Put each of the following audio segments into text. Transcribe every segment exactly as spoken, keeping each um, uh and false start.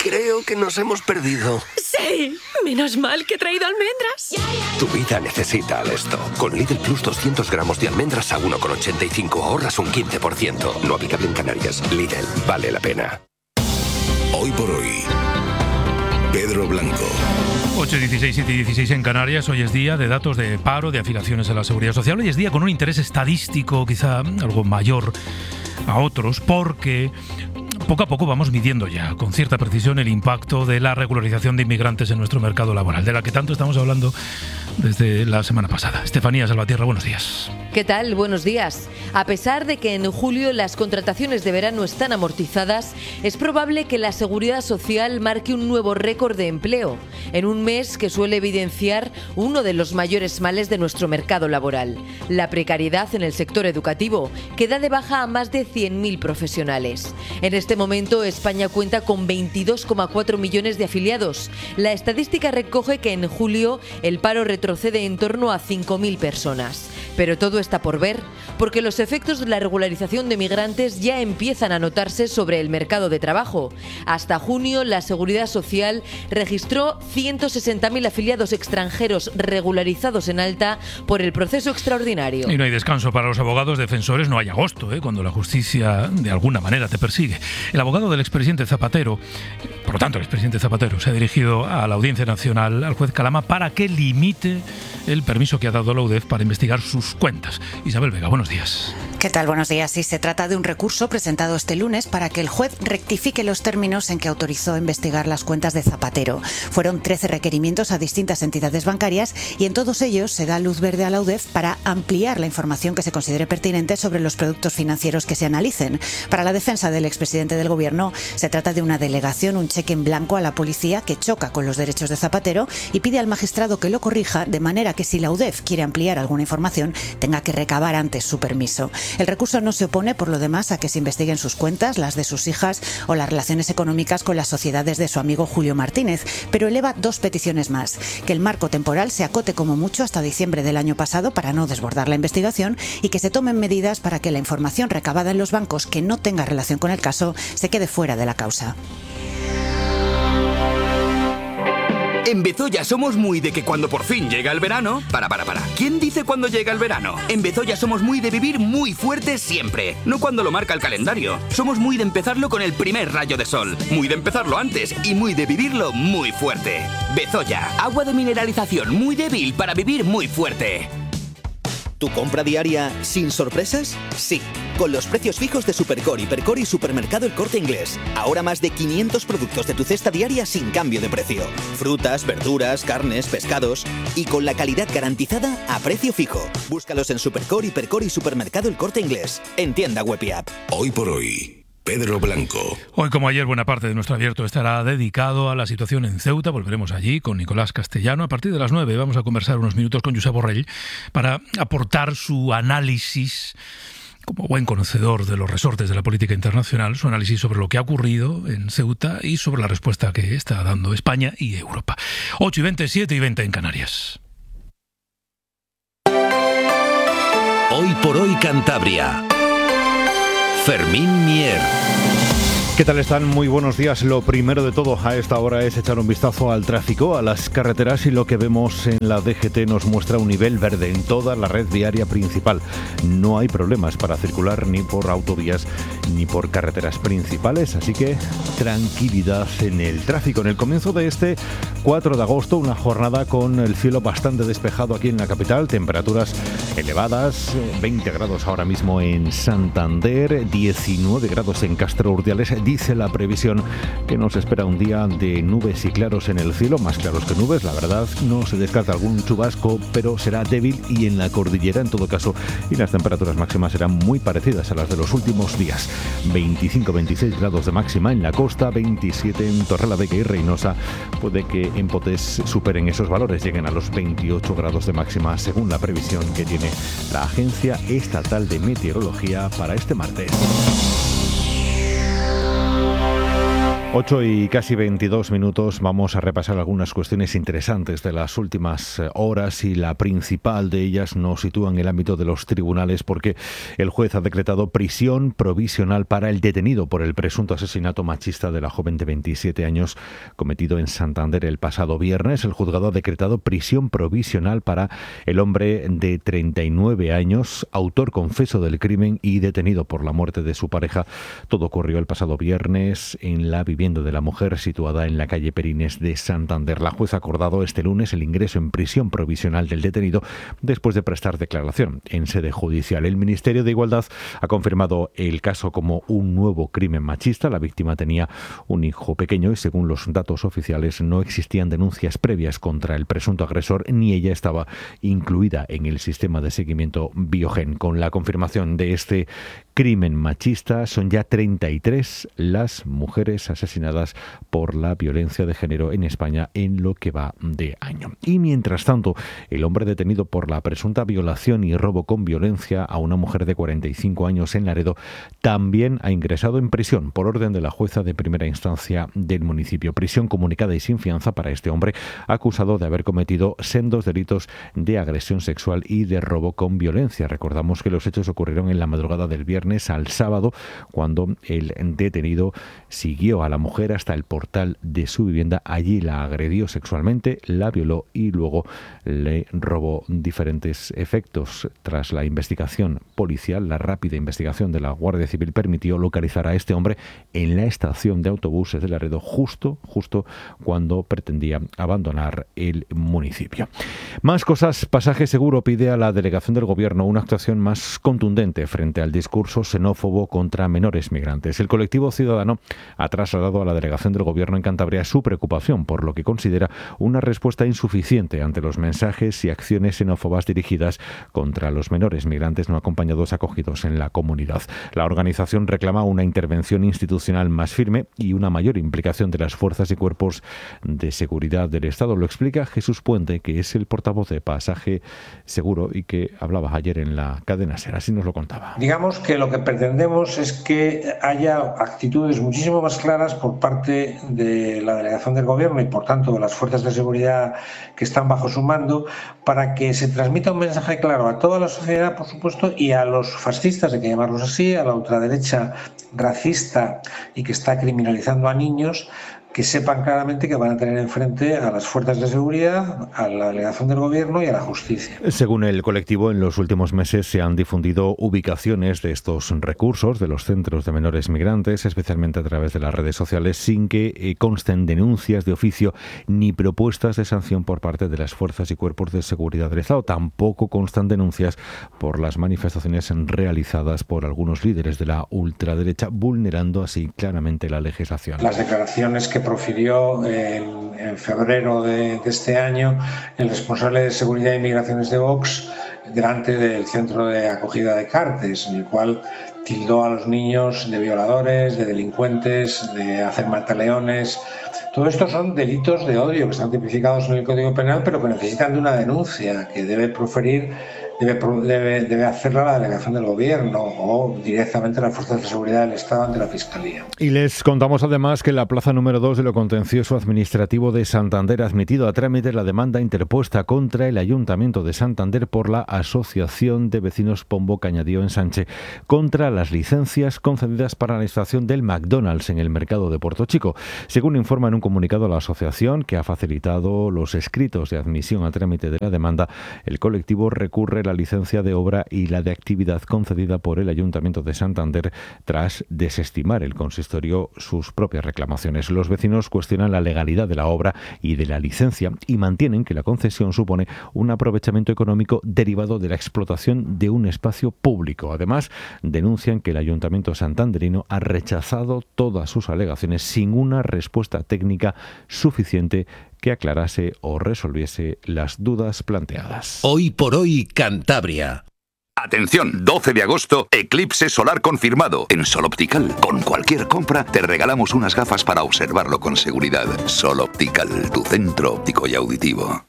Creo que nos hemos perdido. ¡Sí! Menos mal que he traído almendras. Tu vida necesita Alesto. Con Lidl Plus doscientos gramos de almendras a uno con ochenta y cinco ahorras un quince por ciento. No aplicable en Canarias. Lidl, vale la pena. Hoy por hoy, Pedro Blanco. ocho y dieciséis, siete y dieciséis en Canarias. Hoy es día de datos de paro, de afiliaciones a la Seguridad Social. Hoy es día con un interés estadístico quizá algo mayor a otros, porque poco a poco vamos midiendo ya con cierta precisión el impacto de la regularización de inmigrantes en nuestro mercado laboral, de la que tanto estamos hablando desde la semana pasada. Estefanía Salvatierra, buenos días. ¿Qué tal? Buenos días. A pesar de que en julio las contrataciones de verano están amortizadas, es probable que la Seguridad Social marque un nuevo récord de empleo, en un mes que suele evidenciar uno de los mayores males de nuestro mercado laboral, la precariedad en el sector educativo, que da de baja a más de cien mil profesionales. En este momento, España cuenta con veintidós coma cuatro millones de afiliados. La estadística recoge que en julio el paro retrocede en torno a cinco mil personas. Pero todo está por ver, porque los efectos de la regularización de migrantes ya empiezan a notarse sobre el mercado de trabajo. Hasta junio, la Seguridad Social registró ciento sesenta mil afiliados extranjeros regularizados en alta por el proceso extraordinario. Y no hay descanso para los abogados defensores, no hay agosto, ¿eh? cuando la justicia de alguna manera te persigue. El abogado del expresidente Zapatero, por lo tanto el expresidente Zapatero, se ha dirigido a la Audiencia Nacional, al juez Calama, para que limite el permiso que ha dado la U D E F para investigar sus cuentas. Isabel Vega, buenos días. ¿Qué tal? Buenos días. Sí, se trata de un recurso presentado este lunes para que el juez rectifique los términos en que autorizó investigar las cuentas de Zapatero. Fueron trece requerimientos a distintas entidades bancarias y en todos ellos se da luz verde a la U D E F para ampliar la información que se considere pertinente sobre los productos financieros que se analicen. Para la defensa del expresidente del Gobierno, se trata de una delegación, un cheque en blanco a la policía que choca con los derechos de Zapatero y pide al magistrado que lo corrija, de manera que si la U D E F quiere ampliar alguna información, tenga que recabar antes su permiso. El recurso no se opone, por lo demás, a que se investiguen sus cuentas, las de sus hijas o las relaciones económicas con las sociedades de su amigo Julio Martínez, pero eleva dos peticiones más: que el marco temporal se acote como mucho hasta diciembre del año pasado para no desbordar la investigación y que se tomen medidas para que la información recabada en los bancos que no tenga relación con el caso se quede fuera de la causa. En Bezoya somos muy de que cuando por fin llega el verano... Para, para, para. ¿Quién dice cuando llega el verano? En Bezoya somos muy de vivir muy fuerte siempre. No cuando lo marca el calendario. Somos muy de empezarlo con el primer rayo de sol. Muy de empezarlo antes y muy de vivirlo muy fuerte. Bezoya, agua de mineralización muy débil para vivir muy fuerte. ¿Tu compra diaria sin sorpresas? Sí, con los precios fijos de Supercore, Hipercore y Supermercado El Corte Inglés. Ahora más de quinientos productos de tu cesta diaria sin cambio de precio. Frutas, verduras, carnes, pescados y con la calidad garantizada a precio fijo. Búscalos en Supercore, Hipercore y Supermercado El Corte Inglés. En tienda web y app. Hoy por hoy, Pedro Blanco. Hoy, como ayer, buena parte de nuestro abierto estará dedicado a la situación en Ceuta. Volveremos allí con Nicolás Castellano. A partir de las nueve vamos a conversar unos minutos con Josep Borrell para aportar su análisis, como buen conocedor de los resortes de la política internacional, su análisis sobre lo que ha ocurrido en Ceuta y sobre la respuesta que está dando España y Europa. ocho y veinte, siete y veinte en Canarias. Hoy por hoy Cantabria. Fermín Mier. ¿Qué tal están? Muy buenos días. Lo primero de todo a esta hora es echar un vistazo al tráfico, a las carreteras, y lo que vemos en la D G T nos muestra un nivel verde en toda la red viaria principal. No hay problemas para circular ni por autovías ni por carreteras principales, así que tranquilidad en el tráfico. En el comienzo de este cuatro de agosto, una jornada con el cielo bastante despejado aquí en la capital, temperaturas elevadas, veinte grados ahora mismo en Santander, diecinueve grados en Castro Urdiales. Dice la previsión que nos espera un día de nubes y claros en el cielo, más claros que nubes, la verdad. No se descarta algún chubasco, pero será débil y en la cordillera en todo caso. Y las temperaturas máximas serán muy parecidas a las de los últimos días. veinticinco a veintiséis grados de máxima en la costa, veintisiete en Torrelavega y Reynosa. Puede que en Potés superen esos valores, lleguen a los veintiocho grados de máxima según la previsión que tiene la Agencia Estatal de Meteorología para este martes. ocho y casi veintidós minutos, vamos a repasar algunas cuestiones interesantes de las últimas horas y la principal de ellas nos sitúa en el ámbito de los tribunales porque el juez ha decretado prisión provisional para el detenido por el presunto asesinato machista de la joven de veintisiete años cometido en Santander el pasado viernes. El juzgado ha decretado prisión provisional para el hombre de treinta y nueve años, autor confeso del crimen y detenido por la muerte de su pareja. Todo ocurrió el pasado viernes en la vivienda de la mujer situada en la calle Perines de Santander. La jueza ha acordado este lunes el ingreso en prisión provisional del detenido después de prestar declaración en sede judicial. El Ministerio de Igualdad ha confirmado el caso como un nuevo crimen machista. La víctima tenía un hijo pequeño y según los datos oficiales no existían denuncias previas contra el presunto agresor ni ella estaba incluida en el sistema de seguimiento Biogen. Con la confirmación de este crimen machista son ya treinta y tres las mujeres asesinadas por la violencia de género en España en lo que va de año. Y mientras tanto, el hombre detenido por la presunta violación y robo con violencia a una mujer de cuarenta y cinco años en Laredo también ha ingresado en prisión por orden de la jueza de primera instancia del municipio. Prisión comunicada y sin fianza para este hombre acusado de haber cometido sendos delitos de agresión sexual y de robo con violencia. Recordamos que los hechos ocurrieron en la madrugada del viernes al sábado, cuando el detenido siguió a la mujer hasta el portal de su vivienda. Allí la agredió sexualmente, la violó y luego le robó diferentes efectos. Tras la investigación policial, la rápida investigación de la Guardia Civil permitió localizar a este hombre en la estación de autobuses de Laredo justo, justo cuando pretendía abandonar el municipio. Más cosas. Pasaje Seguro pide a la delegación del Gobierno una actuación más contundente frente al discurso xenófobo contra menores migrantes. El colectivo ciudadano ha trasladado a la delegación del Gobierno en Cantabria su preocupación por lo que considera una respuesta insuficiente ante los mensajes y acciones xenófobas dirigidas contra los menores migrantes no acompañados acogidos en la comunidad. La organización reclama una intervención institucional más firme y una mayor implicación de las fuerzas y cuerpos de seguridad del Estado. Lo explica Jesús Puente, que es el portavoz de Pasaje Seguro y que hablaba ayer en la cadena SER. Así nos lo contaba. Digamos que lo que pretendemos es que haya actitudes muchísimo más claras por parte de la delegación del Gobierno y por tanto de las fuerzas de seguridad que están bajo su mando para que se transmita un mensaje claro a toda la sociedad, por supuesto, y a los fascistas, hay que llamarlos así, a la ultraderecha racista y que está criminalizando a niños, que sepan claramente que van a tener enfrente a las fuerzas de seguridad, a la delegación del Gobierno y a la justicia. Según el colectivo, en los últimos meses se han difundido ubicaciones de estos recursos de los centros de menores migrantes, especialmente a través de las redes sociales, sin que consten denuncias de oficio ni propuestas de sanción por parte de las fuerzas y cuerpos de seguridad del Estado. Tampoco constan denuncias por las manifestaciones realizadas por algunos líderes de la ultraderecha, vulnerando así claramente la legislación. Las declaraciones que profirió en, en febrero de, de este año el responsable de Seguridad y Migraciones de Vox delante del centro de acogida de Cartes, en el cual tildó a los niños de violadores, de delincuentes, de hacer mataleones. Todo esto son delitos de odio que están tipificados en el Código Penal, pero que necesitan de una denuncia que debe proferir Debe, debe, debe hacerla la delegación del Gobierno o directamente las fuerzas de seguridad del Estado ante la Fiscalía. Y les contamos además que la plaza número dos de lo contencioso administrativo de Santander ha admitido a trámite la demanda interpuesta contra el Ayuntamiento de Santander por la Asociación de Vecinos Pombo Cañadío en Sánchez contra las licencias concedidas para la instalación del McDonald's en el mercado de Puerto Chico. Según informa en un comunicado la asociación, que ha facilitado los escritos de admisión a trámite de la demanda, el colectivo recurre la licencia de obra y la de actividad concedida por el Ayuntamiento de Santander tras desestimar el consistorio sus propias reclamaciones. Los vecinos cuestionan la legalidad de la obra y de la licencia y mantienen que la concesión supone un aprovechamiento económico derivado de la explotación de un espacio público. Además, denuncian que el Ayuntamiento santanderino ha rechazado todas sus alegaciones sin una respuesta técnica suficiente que aclarase o resolviese las dudas planteadas. Hoy por hoy, Cantabria. Atención, doce de agosto, eclipse solar confirmado. En Sol Optical, con cualquier compra, te regalamos unas gafas para observarlo con seguridad. Sol Optical, tu centro óptico y auditivo.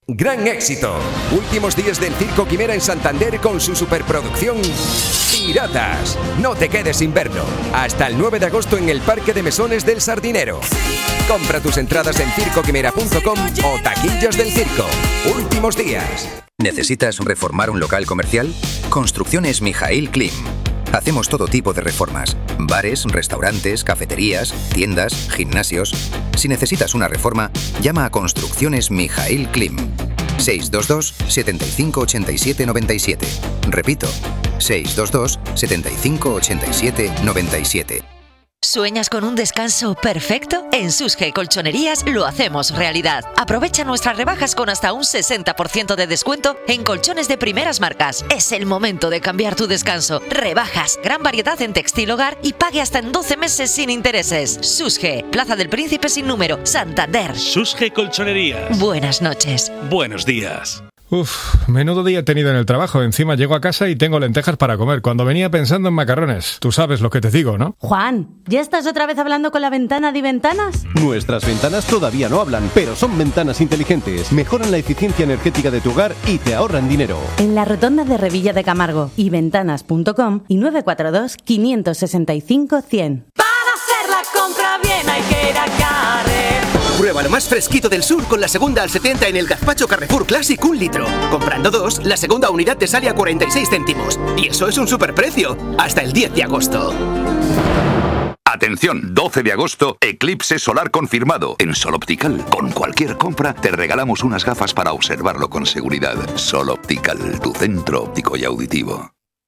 Gran éxito. Últimos días del Circo Quimera en Santander con su superproducción Piratas. No te quedes sin verlo. Hasta el nueve de agosto en el Parque de Mesones del Sardinero. Compra tus entradas en circo quimera punto com o taquillas del circo. Últimos días. ¿Necesitas reformar un local comercial? Construcciones Mijaíl Klim. Hacemos todo tipo de reformas. Bares, restaurantes, cafeterías, tiendas, gimnasios. Si necesitas una reforma, llama a Construcciones Mijaíl Klim. seis dos dos, siete cinco ocho siete nueve siete. Repito, seis dos dos, siete cinco ocho siete nueve siete. ¿Sueñas con un descanso perfecto? En Susge Colchonerías lo hacemos realidad. Aprovecha nuestras rebajas con hasta un sesenta por ciento de descuento en colchones de primeras marcas. Es el momento de cambiar tu descanso. Rebajas, gran variedad en textil hogar y pague hasta en doce meses sin intereses. Susge, Plaza del Príncipe sin número, Santander. Susge Colchonerías. Buenas noches. Buenos días. Uf, menudo día he tenido en el trabajo. Encima llego a casa y tengo lentejas para comer, cuando venía pensando en macarrones. Tú sabes lo que te digo, ¿no? Juan, ¿ya estás otra vez hablando con la ventana de Ventanas? Nuestras ventanas todavía no hablan, pero son ventanas inteligentes. Mejoran la eficiencia energética de tu hogar y te ahorran dinero. En la rotonda de Revilla de Camargo y ventanas punto com y nueve cuatro dos, cinco seis cinco, cien. Para hacer la compra bien hay que ir a Carrefour. Prueba lo más fresquito del sur con la segunda al setenta en el gazpacho Carrefour Classic un litro. Comprando dos, la segunda unidad te sale a cuarenta y seis céntimos. Y eso es un superprecio. Hasta el diez de agosto. Atención, doce de agosto, eclipse solar confirmado en Sol Optical. Con cualquier compra te regalamos unas gafas para observarlo con seguridad. Sol Optical, tu centro óptico y auditivo.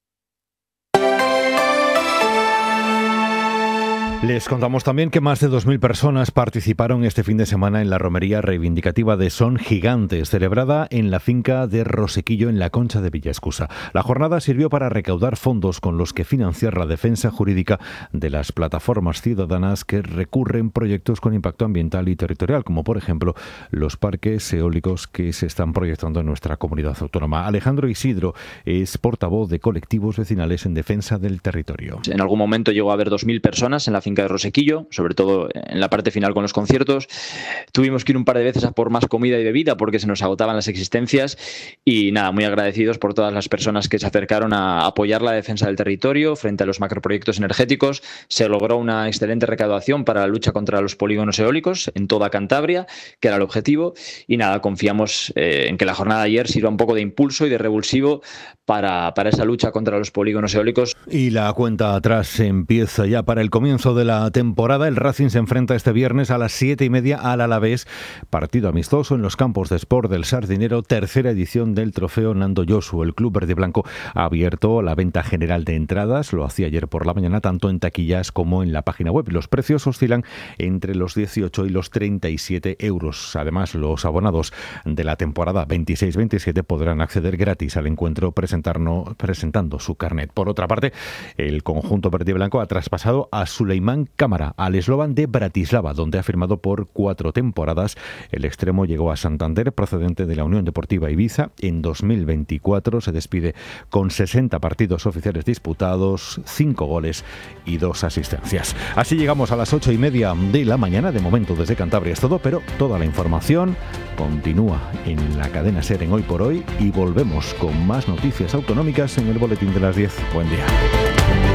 Les contamos también que más de dos mil personas participaron este fin de semana en la romería reivindicativa de Son Gigantes, celebrada en la finca de Rosequillo en la Concha de Villaescusa. La jornada sirvió para recaudar fondos con los que financiar la defensa jurídica de las plataformas ciudadanas que recurren proyectos con impacto ambiental y territorial, como por ejemplo los parques eólicos que se están proyectando en nuestra comunidad autónoma. Alejandro Isidro es portavoz de colectivos vecinales en defensa del territorio. En algún momento llegó a haber dos mil personas en la finca de Rosequillo, sobre todo en la parte final con los conciertos. Tuvimos que ir un par de veces a por más comida y bebida porque se nos agotaban las existencias y nada, muy agradecidos por todas las personas que se acercaron a apoyar la defensa del territorio frente a los macroproyectos energéticos. Se logró una excelente recaudación para la lucha contra los polígonos eólicos en toda Cantabria, que era el objetivo, y nada, confiamos eh, en que la jornada de ayer sirva un poco de impulso y de revulsivo para, para esa lucha contra los polígonos eólicos. Y la cuenta atrás empieza ya para el comienzo de la temporada. El Racing se enfrenta este viernes a las siete y media al Alavés, partido amistoso en los campos de Sport del Sardinero, tercera edición del trofeo Nando Josu. El club verde blanco ha abierto la venta general de entradas, lo hacía ayer por la mañana, tanto en taquillas como en la página web. Los precios oscilan entre los dieciocho y los treinta y siete euros. Además, los abonados de la temporada veintiséis veintisiete podrán acceder gratis al encuentro presentando su carnet. Por otra parte, el conjunto verde blanco ha traspasado a Suleiman Cámara al Slovan de Bratislava, donde ha firmado por cuatro temporadas. El extremo llegó a Santander procedente de la Unión Deportiva Ibiza. En dos mil veinticuatro se despide con sesenta partidos oficiales disputados, cinco goles y dos asistencias. Así llegamos a las ocho y media de la mañana. De momento desde Cantabria es todo, pero toda la información continúa en la cadena SER en Hoy por Hoy y volvemos con más noticias autonómicas en el boletín de las diez. Buen día.